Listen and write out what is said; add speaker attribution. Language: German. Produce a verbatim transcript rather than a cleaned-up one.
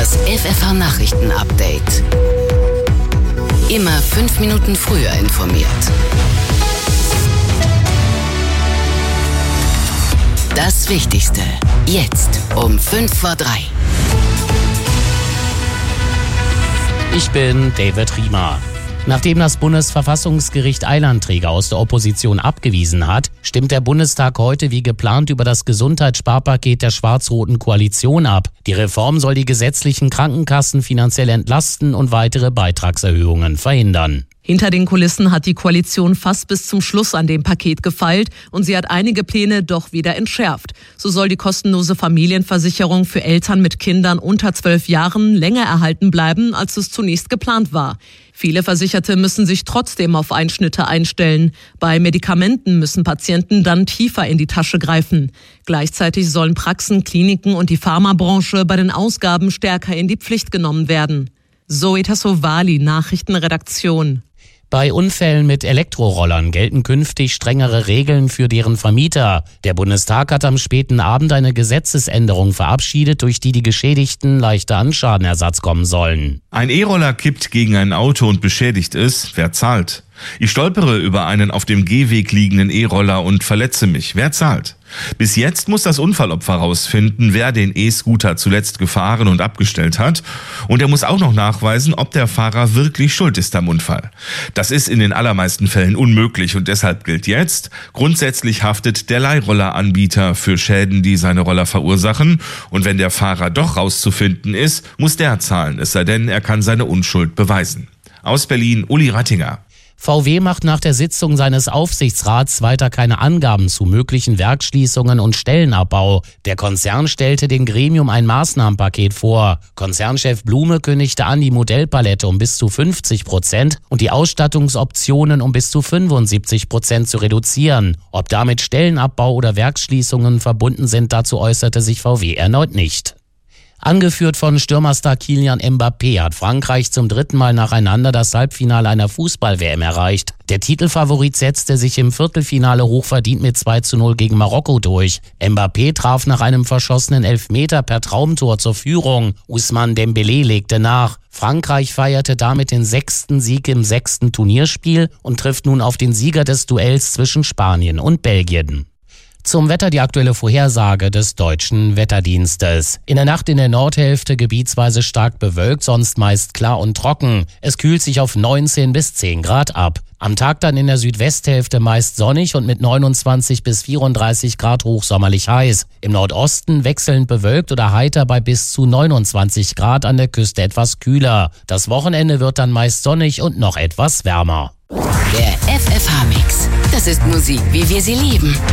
Speaker 1: Das F F H-Nachrichten-Update. Immer fünf Minuten früher informiert. Das Wichtigste. Jetzt um fünf vor drei.
Speaker 2: Ich bin David Riemer. Nachdem das Bundesverfassungsgericht Eilanträge aus der Opposition abgewiesen hat, stimmt der Bundestag heute wie geplant über das Gesundheitssparpaket der schwarz-roten Koalition ab. Die Reform soll die gesetzlichen Krankenkassen finanziell entlasten und weitere Beitragserhöhungen verhindern.
Speaker 3: Hinter den Kulissen hat die Koalition fast bis zum Schluss an dem Paket gefeilt und sie hat einige Pläne doch wieder entschärft. So soll die kostenlose Familienversicherung für Eltern mit Kindern unter zwölf Jahren länger erhalten bleiben, als es zunächst geplant war. Viele Versicherte müssen sich trotzdem auf Einschnitte einstellen. Bei Medikamenten müssen Patienten dann tiefer in die Tasche greifen. Gleichzeitig sollen Praxen, Kliniken und die Pharmabranche bei den Ausgaben stärker in die Pflicht genommen werden. Zoe Tassovali, Nachrichtenredaktion.
Speaker 2: Bei Unfällen mit Elektrorollern gelten künftig strengere Regeln für deren Vermieter. Der Bundestag hat am späten Abend eine Gesetzesänderung verabschiedet, durch die die Geschädigten leichter an Schadenersatz kommen sollen.
Speaker 4: Ein E-Roller kippt gegen ein Auto und beschädigt es. Wer zahlt? Ich stolpere über einen auf dem Gehweg liegenden E-Roller und verletze mich. Wer zahlt? Bis jetzt muss das Unfallopfer herausfinden, wer den E-Scooter zuletzt gefahren und abgestellt hat. Und er muss auch noch nachweisen, ob der Fahrer wirklich schuld ist am Unfall. Das ist in den allermeisten Fällen unmöglich und deshalb gilt jetzt: Grundsätzlich haftet der Leihrolleranbieter für Schäden, die seine Roller verursachen. Und wenn der Fahrer doch rauszufinden ist, muss der zahlen, es sei denn, er kann seine Unschuld beweisen. Aus Berlin, Uli Rattinger.
Speaker 2: V W macht nach der Sitzung seines Aufsichtsrats weiter keine Angaben zu möglichen Werksschließungen und Stellenabbau. Der Konzern stellte dem Gremium ein Maßnahmenpaket vor. Konzernchef Blume kündigte an, die Modellpalette um bis zu fünfzig Prozent und die Ausstattungsoptionen um bis zu fünfundsiebzig Prozent zu reduzieren. Ob damit Stellenabbau oder Werksschließungen verbunden sind, dazu äußerte sich V W erneut nicht. Angeführt von Stürmerstar Kylian Mbappé hat Frankreich zum dritten Mal nacheinander das Halbfinale einer Fußball-W M erreicht. Der Titelfavorit setzte sich im Viertelfinale hochverdient mit zwei zu null gegen Marokko durch. Mbappé traf nach einem verschossenen Elfmeter per Traumtor zur Führung. Ousmane Dembélé legte nach. Frankreich feierte damit den sechsten Sieg im sechsten Turnierspiel und trifft nun auf den Sieger des Duells zwischen Spanien und Belgien. Zum Wetter die aktuelle Vorhersage des Deutschen Wetterdienstes. In der Nacht in der Nordhälfte gebietsweise stark bewölkt, sonst meist klar und trocken. Es kühlt sich auf neunzehn bis zehn Grad ab. Am Tag dann in der Südwesthälfte meist sonnig und mit neunundzwanzig bis vierunddreißig Grad hochsommerlich heiß. Im Nordosten wechselnd bewölkt oder heiter bei bis zu neunundzwanzig Grad, an der Küste etwas kühler. Das Wochenende wird dann meist sonnig und noch etwas wärmer.
Speaker 1: Der F F H-Mix. Das ist Musik, wie wir sie lieben.